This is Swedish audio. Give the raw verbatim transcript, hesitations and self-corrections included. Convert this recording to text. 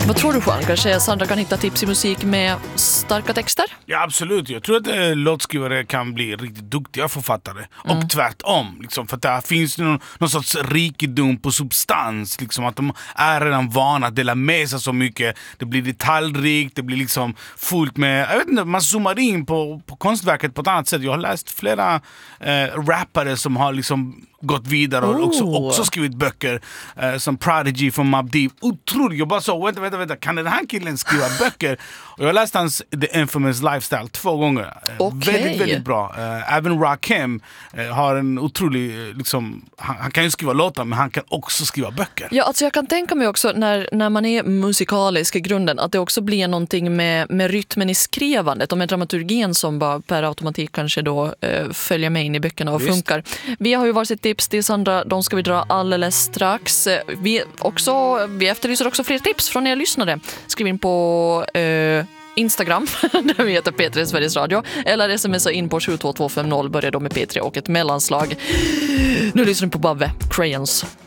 Vad tror du, Juan? Kanske Sandra kan hitta tips i musik med starka texter? Ja, absolut. Jag tror att äh, låtskrivare kan bli riktigt duktiga författare. Mm. Och tvärtom. Liksom, för att där finns det någon, någon sorts rikedom på substans. Liksom, att de är redan vana att dela med sig så mycket. Det blir detaljrikt, det blir liksom fullt med... Jag vet inte, man zoomar in på, på konstverket på ett annat sätt. Jag har läst flera äh, rappare som har liksom... gått vidare och oh. också, också skrivit böcker uh, som Prodigy från Mobb Deep. Otroligt, jag bara så, vänta, vänta, vänta, kan den här killen skriva böcker? Och jag har läst hans The Infamous Lifestyle två gånger. Uh, okay. Väldigt, väldigt bra. Uh, även Rakim uh, har en otrolig, liksom, han, han kan ju skriva låtar, men han kan också skriva böcker. Ja, alltså jag kan tänka mig också när, när man är musikalisk i grunden att det också blir någonting med, med rytmen i skrivandet och med dramaturgin som bara per automatik kanske då uh, följer med in i böckerna och Visst. funkar. Vi har ju varsitt tips till Sandra, de ska vi dra alldeles strax. Vi, också, vi efterlyser också fler tips från er lyssnare. Skriv in på eh, Instagram, där vi heter P tre Sveriges Radio, eller smsa in på sju två två fem noll, börjar då med P tre och ett mellanslag. Nu lyssnar ni på Bavve, Crayons.